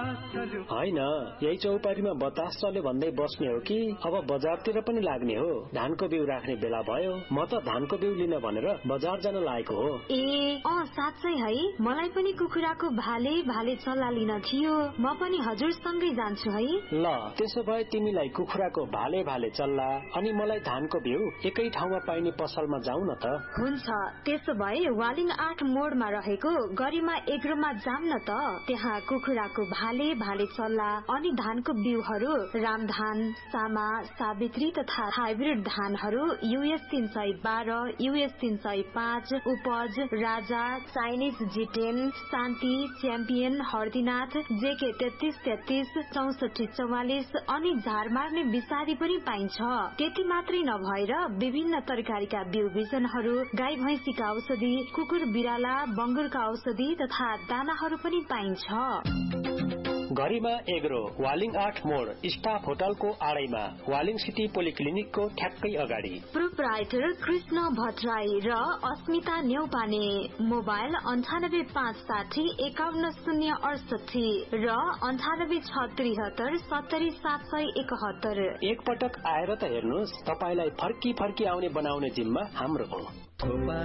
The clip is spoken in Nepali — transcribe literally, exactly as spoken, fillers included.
होइन, यही चौपाटीमा बतास चल्यो भन्दै बस्ने हो कि अब बजारतिर पनि लाग्ने हो? धानको बिउ राख्ने बेला भयो, म त धानको बिउ लिन भनेर बजार जान लागेको हो। ए अँ साँच्चै है, मलाई पनि कुखुराको भाले भाले चल्ला लिन थियो, म पनि हजुरसँगै जान्छु है। ल त्यसो भए तिमीलाई कुखुराको भाले भाले चल्ला अनि मलाई धानको बिउ एकै ठाउँमा पाइने पसलमा जाउँ न त। हुन्छ, त्यसो भए वालिङ आठ मोडमा रहेको गरिमा एग्रोमा जाम न त। त्यहाँ कुखुराको भाले भाले चल्ला अनि धानको बिउहरू रामधान, सामा, सावित्री तथा हाइब्रिड धानहरू यूएस तीन सय बाह्र, यूएस तीन सय पाँच, उपज, राजा, चाइनिज जिटेन, शान्ति, च्याम्पियन, हर्दीनाथ, जेके तेत्तीस तेत्तीस, चौसठी चौवालिस अनि झार मार्ने विषादी पनि पाइन्छ। त्यति मात्रै नभएर विभिन्न तरकारीका बिउ बिजनहरू, गाई भैंसीका औषधि, कुकुर बिराला, बंगुरका औषधि तथा दानाहरू पनि पाइन्छ। गरिमा एग्रो, वालिङ आठ मोड, स्टाफ होटलको आडैमा, वालिङ सिटी पोलिक्लिनिकको ठ्याक्कै अगाडि। प्रोप्राइटर कृष्ण भट्टराई र अस्मिता न्यौपाने। मोबाइल अन्ठानब्बे पाँच साठी एकाउन्न शून्य अडसठी र अन्ठानब्बे छ त्रिहत्तर सत्तरी सात सय एकहत्तर। एक पटक आएर त हेर्नुहोस्, तपाईलाई फर्की फर्की आउने बनाउने जिम्मा हाम्रो हो।